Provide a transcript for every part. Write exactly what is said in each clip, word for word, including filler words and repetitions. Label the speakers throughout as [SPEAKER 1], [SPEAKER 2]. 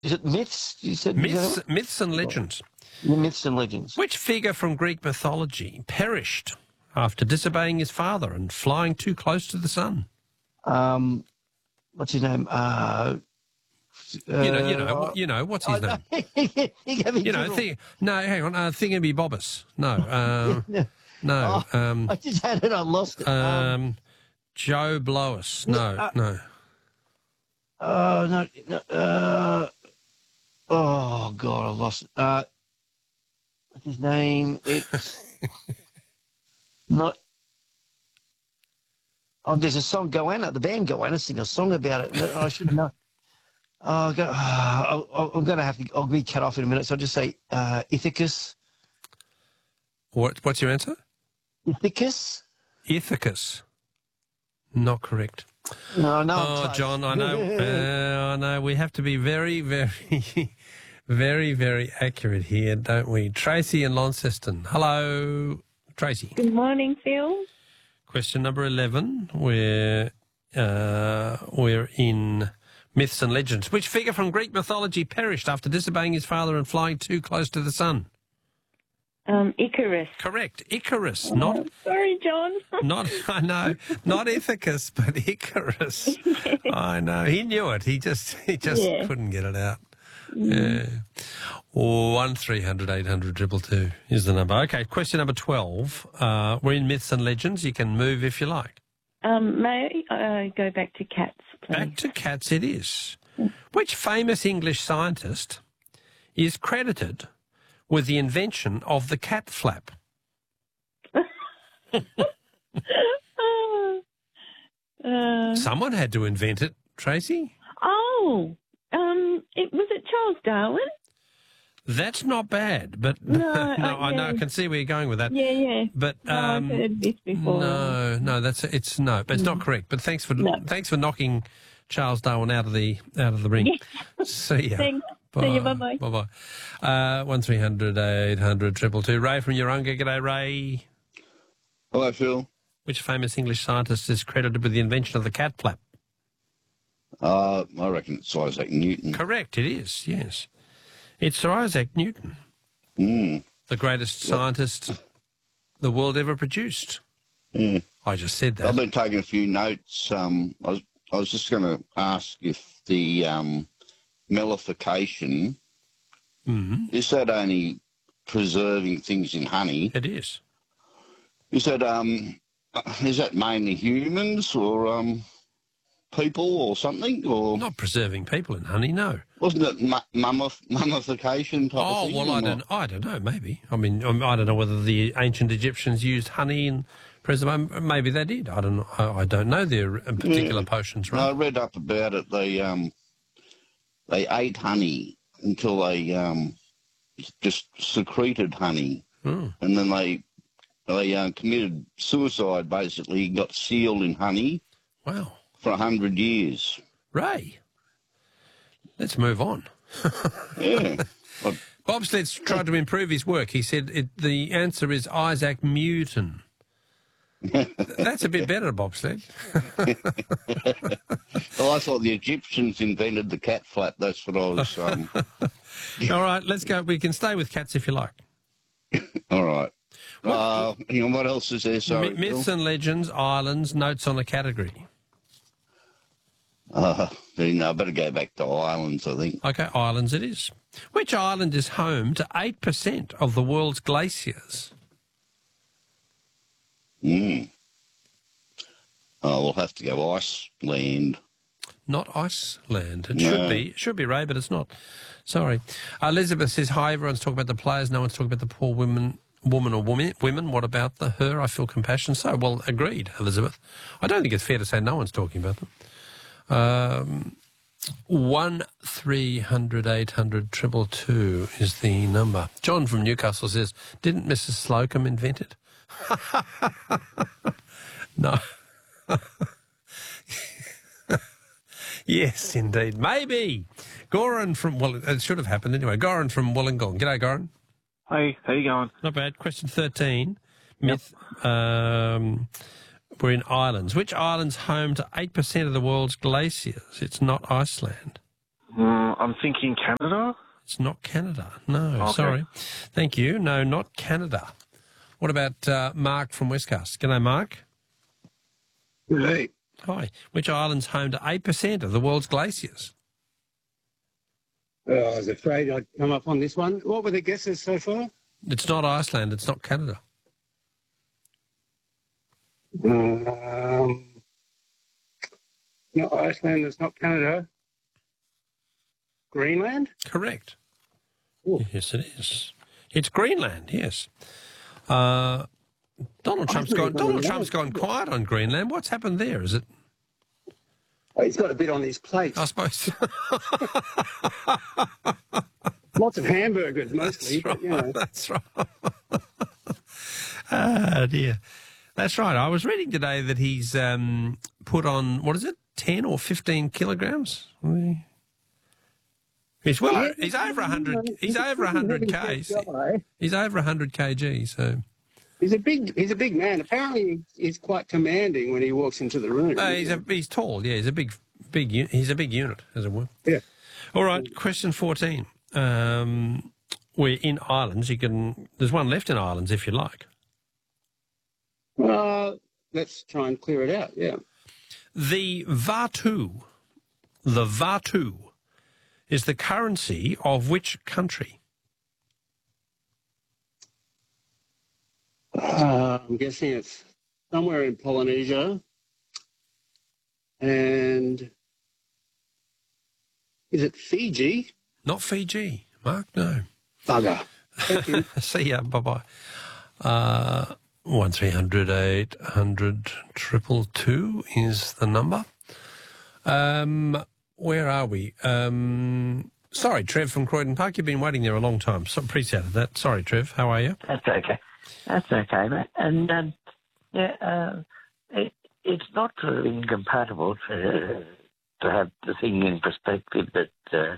[SPEAKER 1] Is it myths? You said
[SPEAKER 2] Myths, myths and legends.
[SPEAKER 1] Oh. Myths and legends.
[SPEAKER 2] Which figure from Greek mythology perished after disobeying his father and flying too close to the sun?
[SPEAKER 1] Um, what's his name? Uh,
[SPEAKER 2] you know, you know,
[SPEAKER 1] uh,
[SPEAKER 2] you know. What's his
[SPEAKER 1] I,
[SPEAKER 2] name?
[SPEAKER 1] he gave me
[SPEAKER 2] You know,
[SPEAKER 1] fiddle.
[SPEAKER 2] thing, no, hang on, uh, Thingamby Bobbus. No, um, no.
[SPEAKER 1] Oh,
[SPEAKER 2] Um,
[SPEAKER 1] I just had it. I lost it. Um,
[SPEAKER 2] um, Joe Blois. No,
[SPEAKER 1] uh,
[SPEAKER 2] no.
[SPEAKER 1] Oh no! no uh, oh God, I lost it. Uh, what's his name? It's not. Oh, there's a song. Goanna, the band Goanna, sing a song about it. I should know. Oh, go, oh, I'll, I'm going to have to. I'll be cut off in a minute. So I'll just say uh, Ithacus.
[SPEAKER 2] What? What's your answer?
[SPEAKER 1] Ithacus.
[SPEAKER 2] Ithacus. Not correct.
[SPEAKER 1] No, no.
[SPEAKER 2] Oh, John, I know. uh, I know. We have to be very, very, very, very accurate here, don't we? Tracy in Launceston. Hello, Tracy.
[SPEAKER 3] Good morning, Phil.
[SPEAKER 2] Question number eleven. We're uh, we're in myths and legends. Which figure from Greek mythology perished after disobeying his father and flying too close to the sun?
[SPEAKER 3] Um, Icarus.
[SPEAKER 2] Correct. Icarus.
[SPEAKER 3] Oh,
[SPEAKER 2] Not.
[SPEAKER 3] sorry, John.
[SPEAKER 2] Not. I know. Not Ithacus, but Icarus. I know. He knew it. He just. He just
[SPEAKER 3] Yeah.
[SPEAKER 2] couldn't get it out. Yeah. One three hundred eight hundred triple two is the number. Okay. Question number twelve. Uh, we're in myths and legends. You can move if you like.
[SPEAKER 3] Um, may I uh, go back to cats, please?
[SPEAKER 2] Back to cats it is. Which famous English scientist is credited with the invention of the cat flap?
[SPEAKER 3] uh,
[SPEAKER 2] Someone had to invent it, Tracy.
[SPEAKER 3] oh, um, it, was it Charles Darwin?
[SPEAKER 2] That's not bad, but
[SPEAKER 3] No,
[SPEAKER 2] no,
[SPEAKER 3] uh,
[SPEAKER 2] I know I
[SPEAKER 3] yeah.
[SPEAKER 2] can see where you're going with that.
[SPEAKER 3] Yeah, yeah.
[SPEAKER 2] But
[SPEAKER 3] No,
[SPEAKER 2] um,
[SPEAKER 3] I've heard this before.
[SPEAKER 2] no, no, that's it's no, but it's not correct. But thanks for
[SPEAKER 3] No.
[SPEAKER 2] thanks for knocking Charles Darwin out of the out of the ring. See ya.
[SPEAKER 3] Thanks. See you, bye-bye.
[SPEAKER 2] Bye bye. Uh, one three hundred eight hundred triple two. Ray from Urunga. G'day, Ray.
[SPEAKER 4] Hello, Phil.
[SPEAKER 2] Which famous English scientist is credited with the invention of the cat flap?
[SPEAKER 4] Uh, I reckon it's Isaac Newton.
[SPEAKER 2] Correct, it is, yes. It's Sir Isaac Newton,
[SPEAKER 4] Mm.
[SPEAKER 2] the greatest scientist the world ever produced.
[SPEAKER 4] Mm.
[SPEAKER 2] I just said that.
[SPEAKER 4] I've been taking a few notes. Um, I was I was just going to ask if the um, mellification,
[SPEAKER 2] Mm-hmm.
[SPEAKER 4] is that only preserving things in honey?
[SPEAKER 2] It is.
[SPEAKER 4] Is that um, is that mainly humans or um, people or something? Or
[SPEAKER 2] Not preserving people in honey, no.
[SPEAKER 4] wasn't it mu- mummif- mummification type
[SPEAKER 2] Oh,
[SPEAKER 4] of thing?
[SPEAKER 2] well,
[SPEAKER 4] or
[SPEAKER 2] I
[SPEAKER 4] not?
[SPEAKER 2] don't, I don't know, maybe. I mean, um, I don't know whether the ancient Egyptians used honey in preservation. Maybe they did. I don't know. I, I don't know their uh, particular
[SPEAKER 4] Yeah.
[SPEAKER 2] potions,
[SPEAKER 4] No, I
[SPEAKER 2] right?
[SPEAKER 4] read up about it. They um, they ate honey until they um, just secreted honey,
[SPEAKER 2] Mm.
[SPEAKER 4] and then they they uh, committed suicide. Basically, got sealed in honey
[SPEAKER 2] Wow.
[SPEAKER 4] for a hundred years.
[SPEAKER 2] Ray, let's move on.
[SPEAKER 4] Yeah, Well,
[SPEAKER 2] Bobsled's tried to improve his work. He said it, the answer is Isaac Newton. That's a bit better, Bobsled.
[SPEAKER 4] well, I thought the Egyptians invented the cat flap. That's what I was. Um,
[SPEAKER 2] All right, let's go. We can stay with cats if you like.
[SPEAKER 4] all right. Uh, hang on, what else is there? Sorry,
[SPEAKER 2] M- myths
[SPEAKER 4] Phil?
[SPEAKER 2] and legends, islands, notes on a category.
[SPEAKER 4] Uh, then I better go back to islands. I think.
[SPEAKER 2] Okay, islands it is. Which island is home to eight percent of the world's glaciers?
[SPEAKER 4] Mm. Oh, we'll have to go Iceland.
[SPEAKER 2] Not Iceland. It
[SPEAKER 4] No.
[SPEAKER 2] should be. It should be, Ray, but it's not. Sorry. Uh, Elizabeth says, hi, everyone's talking about the players. No one's talking about the poor women, woman or woman. Women. What about the her? I feel compassion. So, well, agreed, Elizabeth. I don't think it's fair to say no one's talking about them. Um, one three hundred eight hundred triple two is the number. John from Newcastle says, didn't Missus Slocum invent it? No. Yes, indeed. Maybe. Goran from, well, it should have happened anyway. Goran from Wollongong. G'day, Goran.
[SPEAKER 5] Hey, how you going?
[SPEAKER 2] Not bad. Question thirteen. Myth. Um, we're in islands. Which island's home to eight percent of the world's glaciers? It's not Iceland.
[SPEAKER 5] Mm, I'm thinking Canada.
[SPEAKER 2] It's not Canada. No,
[SPEAKER 5] Okay.
[SPEAKER 2] sorry. Thank you. No, not Canada. What about uh, Mark from Westcast? G'day, Mark.
[SPEAKER 6] Hey,
[SPEAKER 2] Hi. Which island's home to eight percent of the world's glaciers?
[SPEAKER 6] oh, I was afraid I'd come up on this one. What were the guesses so far?
[SPEAKER 2] It's not Iceland. It's not Canada.
[SPEAKER 6] Um, not Iceland, it's not Canada. Greenland?
[SPEAKER 2] Correct.
[SPEAKER 6] Ooh.
[SPEAKER 2] Yes, it is. It's Greenland, yes. Uh, Donald Trump's
[SPEAKER 6] really
[SPEAKER 2] gone.
[SPEAKER 6] don't
[SPEAKER 2] Donald
[SPEAKER 6] know.
[SPEAKER 2] Trump's gone quiet on Greenland. What's happened there? Is it?
[SPEAKER 6] Oh, he's got a bit on his plate.
[SPEAKER 2] I suppose.
[SPEAKER 6] Lots of hamburgers, mostly.
[SPEAKER 2] That's
[SPEAKER 6] But, you know.
[SPEAKER 2] right. That's right. Ah, dear. That's right. I was reading today that he's um, put on, what is it, ten or fifteen kilograms? He's well. He's over a hundred. He's over a hundred k's. He's over a hundred kg. So
[SPEAKER 6] He's a big. He's a big man. Apparently, he's quite commanding when he walks into the room.
[SPEAKER 2] uh, he's a he's tall. Yeah, he's a big big. u- He's a big unit, as it were.
[SPEAKER 6] Yeah.
[SPEAKER 2] All right. Question fourteen. Um, we're in islands. You can. There's one left in islands if you like.
[SPEAKER 6] Uh, let's try and clear it out. Yeah.
[SPEAKER 2] The Vatu, the Vatu, is the currency of which country?
[SPEAKER 6] Uh, I'm guessing it's somewhere in Polynesia. And is it Fiji?
[SPEAKER 2] Not Fiji, Mark. No.
[SPEAKER 6] Bugger. Thank you.
[SPEAKER 2] See ya. Bye bye. Uh, one three hundred eight hundred triple two is the number. Um, where are we? Um, sorry, Trev from Croydon Park. You've been waiting there a long time. So appreciated that. Sorry, Trev. How are you?
[SPEAKER 7] That's okay. That's okay, mate. And um, yeah, uh, it, it's not sort of incompatible to to have the thing in perspective that uh,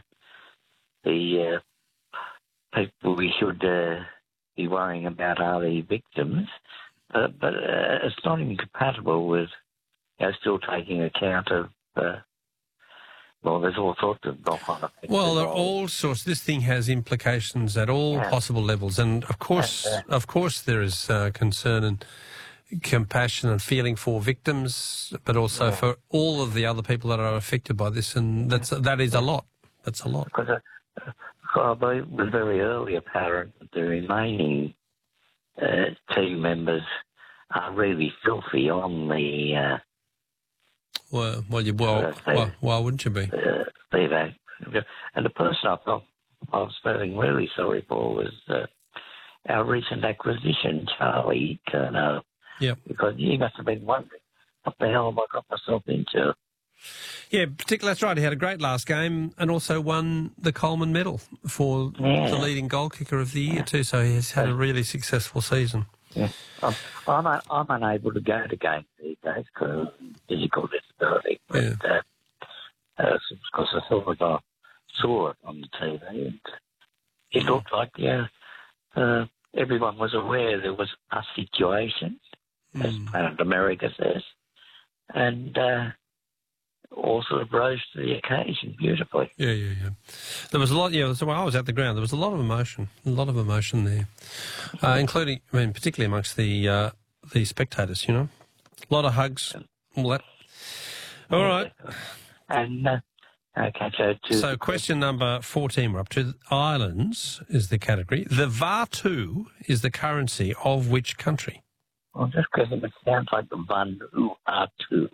[SPEAKER 7] the uh, people we should uh, be worrying about are the victims, uh, but uh, it's not incompatible with you know, still taking account of. Uh, well, there's all sorts of knock-on effects.
[SPEAKER 2] Well, there are
[SPEAKER 7] involved.
[SPEAKER 2] all sorts. This thing has implications at all
[SPEAKER 7] Yeah.
[SPEAKER 2] possible levels, and of course,
[SPEAKER 7] Yeah.
[SPEAKER 2] of course, there is uh, concern and compassion and feeling for victims, but also
[SPEAKER 7] Yeah.
[SPEAKER 2] for all of the other people that are affected by this, and that's that is a lot. That's a lot.
[SPEAKER 7] Because uh, I believe it was very early apparent that the remaining uh, team members are really filthy on the uh,
[SPEAKER 2] Well, well, you, well,
[SPEAKER 7] Uh, they-
[SPEAKER 2] why, why wouldn't you be?
[SPEAKER 7] uh, Steve Act. And the person I felt I was feeling really sorry for was uh, our recent acquisition, Charlie Turner.
[SPEAKER 2] Yep.
[SPEAKER 7] Because he must have been wondering, what the hell have I got myself into?
[SPEAKER 2] Yeah, particularly, that's right. He had a great last game and also won the Coleman Medal for
[SPEAKER 7] Yeah.
[SPEAKER 2] the leading goal kicker of the year too. So he's had a really successful season.
[SPEAKER 7] Yeah. I'm, I'm, un- I'm unable to go to games these days because of physical disability. But,
[SPEAKER 2] Yeah.
[SPEAKER 7] uh, uh, because I thought I saw it on the T V and it looked like, yeah, uh, everyone was aware there was a situation, as
[SPEAKER 2] Mm.
[SPEAKER 7] Planet America says, and uh, all sort of rose to the occasion beautifully.
[SPEAKER 2] Yeah, yeah, yeah. There was a lot. Yeah, so when I was at the ground, there was a lot of emotion, a lot of emotion there, uh, including, I mean, particularly amongst the uh, the spectators. You know, a lot of hugs, all that. All right.
[SPEAKER 7] And, uh, okay, so to...
[SPEAKER 2] So question number fourteen, we're up to. Islands is the category. The Vatu is the currency of which country?
[SPEAKER 7] Well, just because it sounds like the Vanuatu.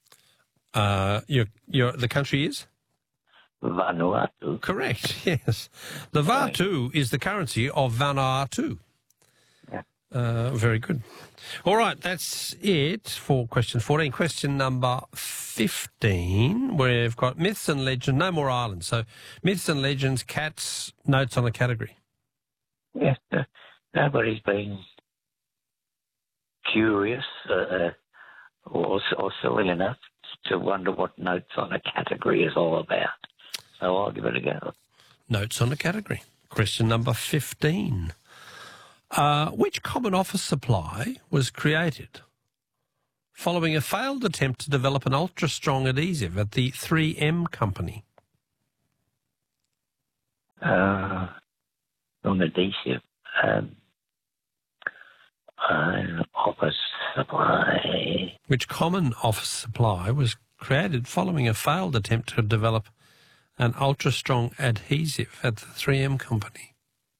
[SPEAKER 2] Uh, your your the country is
[SPEAKER 7] Vanuatu.
[SPEAKER 2] correct. Yes, the Vatu is the currency of Vanuatu.
[SPEAKER 7] Yeah.
[SPEAKER 2] Uh, very good. All right, that's it for question fourteen. Question number fifteen, we've got myths and legends. No more islands. So myths and legends, cats, notes on the category.
[SPEAKER 7] Yes, uh, nobody's been curious uh, or, or silly enough to wonder what notes on a category is all about. So I'll give it a go.
[SPEAKER 2] Notes on the category. Question number fifteen. Uh, which common office supply was created following a failed attempt to develop an ultra-strong adhesive at the three M company?
[SPEAKER 7] uh, strong adhesive. Um, uh, office supply.
[SPEAKER 2] Which common office supply was created following a failed attempt to develop an ultra-strong adhesive at the three M company?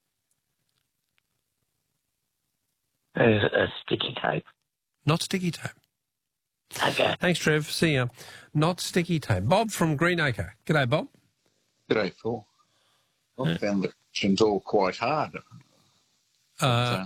[SPEAKER 7] Uh, a sticky tape.
[SPEAKER 2] Not sticky tape.
[SPEAKER 7] Okay.
[SPEAKER 2] Thanks, Trev. See ya. Not sticky tape. Bob from Greenacre. G'day, Bob.
[SPEAKER 8] G'day, Phil. I found the questions all quite hard.
[SPEAKER 2] Uh,
[SPEAKER 8] uh,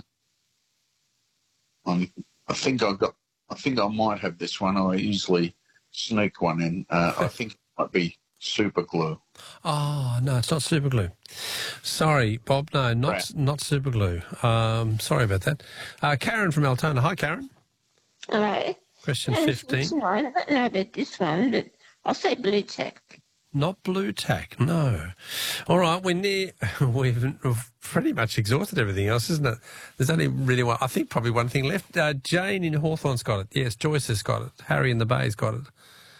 [SPEAKER 8] I'm, I think I got. I think I might have this one. I usually sneak one in. Uh, I think it might be super glue.
[SPEAKER 2] oh, no, it's not super glue. Sorry, Bob. No, not
[SPEAKER 8] Right.
[SPEAKER 2] not super glue. Um, sorry about that. Uh, Karen from Altona. Hi, Karen.
[SPEAKER 9] Hello.
[SPEAKER 2] Question
[SPEAKER 9] Uh,
[SPEAKER 2] fifteen.
[SPEAKER 9] listen, I don't know about this one, but I'll say blue tack.
[SPEAKER 2] Not blue tack, no. All right, we're near, we've, we've pretty much exhausted everything else, isn't it? There's only really one, I think probably one thing left. Uh, Jane in Hawthorn's got it. Yes, Joyce has got it. Harry in the Bay's got it.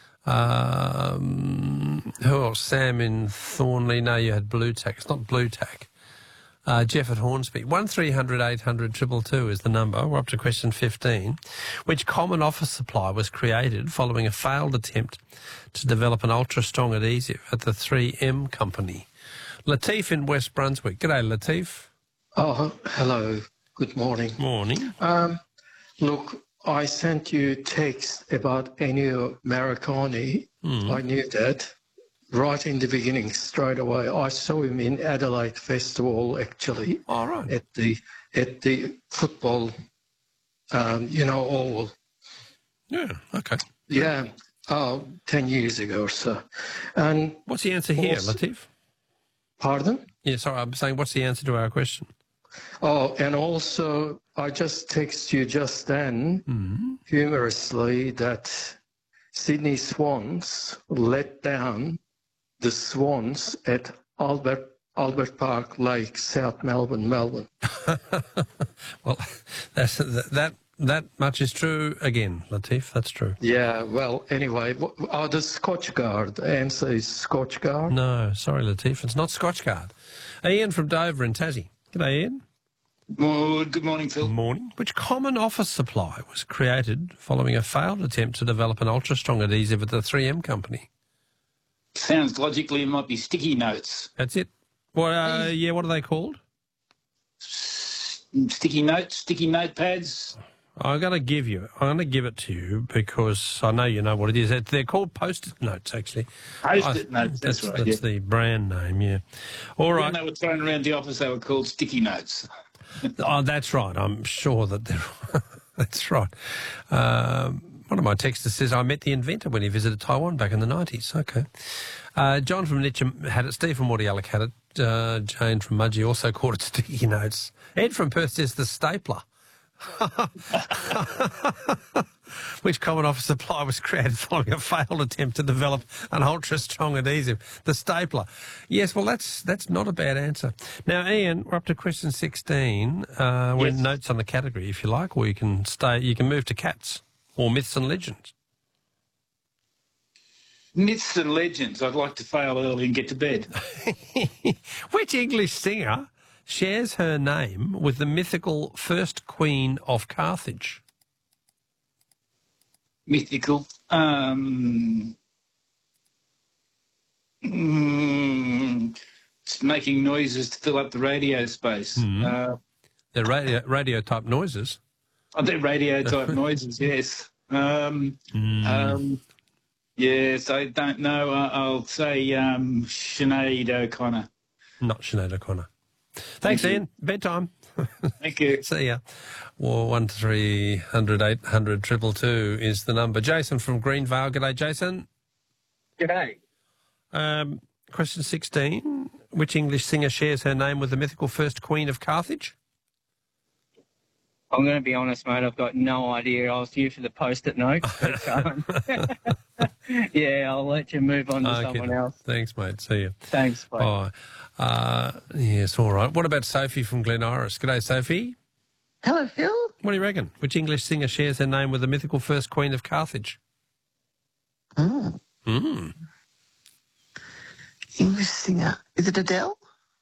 [SPEAKER 2] Um, who else? Sam in Thornley. No, you had blue tack. It's not blue tack. Uh, Jeff at Hornsby. one three hundred eight hundred two two two is the number. We're up to question fifteen. Which common office supply was created following a failed attempt to develop an ultra-strong adhesive at the three M company? Latif in West Brunswick. G'day, Latif.
[SPEAKER 10] Oh, hello. Good morning.
[SPEAKER 2] Morning.
[SPEAKER 10] Um, look, I sent you text about Ennio Morricone.
[SPEAKER 2] Mm.
[SPEAKER 10] I knew that right in the beginning, straight away. I saw him in Adelaide Festival, actually.
[SPEAKER 2] All right.
[SPEAKER 10] At the at the football, um, you know, oval.
[SPEAKER 2] Yeah, okay.
[SPEAKER 10] Yeah, oh, ten years ago or so. And
[SPEAKER 2] what's the answer here,
[SPEAKER 10] also,
[SPEAKER 2] Latif?
[SPEAKER 10] Pardon?
[SPEAKER 2] Yeah, sorry, I'm saying what's the answer to our question?
[SPEAKER 10] Oh, and also, I just text you just then,
[SPEAKER 2] mm-hmm.
[SPEAKER 10] humorously, that Sydney Swans let down the Swans at Albert Albert Park Lake, South Melbourne, Melbourne.
[SPEAKER 2] Well, that's, that, that that much is true again, Latif. That's true.
[SPEAKER 10] Yeah, well, anyway, oh, the Scotch Guard. The answer is Scotch Guard.
[SPEAKER 2] No, sorry, Latif. It's not Scotch Guard. Ian from Dover in Tassie. G'day, Ian.
[SPEAKER 11] Well, good morning, Phil.
[SPEAKER 2] Morning. Which common office supply was created following a failed attempt to develop an ultra-strong adhesive at the three M company?
[SPEAKER 11] Sounds logically it might be sticky notes.
[SPEAKER 2] That's it. Well, uh, yeah, what are they called?
[SPEAKER 11] Sticky notes, sticky notepads.
[SPEAKER 2] I'm going to give you, I'm going to give it to you because I know you know what it is. They're called Post-it notes, actually.
[SPEAKER 11] Post-it
[SPEAKER 2] I,
[SPEAKER 11] notes, that's,
[SPEAKER 2] that's
[SPEAKER 11] right.
[SPEAKER 2] That's
[SPEAKER 11] yeah.
[SPEAKER 2] the brand name, yeah. All right.
[SPEAKER 11] When they were thrown around the office, they were called sticky notes.
[SPEAKER 2] Oh, that's right. I'm sure that they're that's right. Um, one of my texters says I met the inventor when he visited Taiwan back in the nineties. Okay. Uh, John from Nitcham had it. Steve from Mordialloc had it. Uh, Jane from Mudgee also called it sticky notes. Ed from Perth says the stapler. Which common office supply was created following a failed attempt to develop an ultra-strong adhesive? The stapler. Yes, well, that's that's not a bad answer. Now, Ian, we're up to question sixteen. Uh, we're
[SPEAKER 11] yes.
[SPEAKER 2] notes on the category, if you like, or you can stay. You can move to cats or myths and legends.
[SPEAKER 11] Myths and legends. I'd like to fail early and get to bed.
[SPEAKER 2] Which English singer shares her name with the mythical first queen of Carthage?
[SPEAKER 11] Mythical. Um, mm, it's making noises to fill up the radio space.
[SPEAKER 2] Mm.
[SPEAKER 11] Uh,
[SPEAKER 2] They're radio, radio type noises.
[SPEAKER 11] oh, they're radio type noises, yes. Um,
[SPEAKER 2] Mm.
[SPEAKER 11] um, yes, I don't know. I- I'll say um, Sinead O'Connor.
[SPEAKER 2] Not Sinead O'Connor. Thanks,
[SPEAKER 11] Thank you.
[SPEAKER 2] Ian. Bedtime.
[SPEAKER 11] Thank you.
[SPEAKER 2] See ya. Well, one three hundred eight hundred triple two is the number. Jason from Greenvale. G'day, Jason.
[SPEAKER 6] G'day.
[SPEAKER 2] Um, question sixteen. Which English singer shares her name with the mythical first queen of Carthage?
[SPEAKER 12] I'm going to be honest, mate. I've got no idea. I was here for the post-it notes. But, um, yeah, I'll let you move on to
[SPEAKER 2] Okay.
[SPEAKER 12] someone else.
[SPEAKER 2] Thanks, mate. See you.
[SPEAKER 12] Thanks, bye.
[SPEAKER 2] Bye. Uh, yes, all right. What about Sophie from Glen Iris? G'day, Sophie.
[SPEAKER 13] Hello, Phil.
[SPEAKER 2] What do you reckon? Which English singer shares her name with the mythical first queen of Carthage?
[SPEAKER 13] Mm.
[SPEAKER 2] Mm.
[SPEAKER 13] English singer. Is it Adele?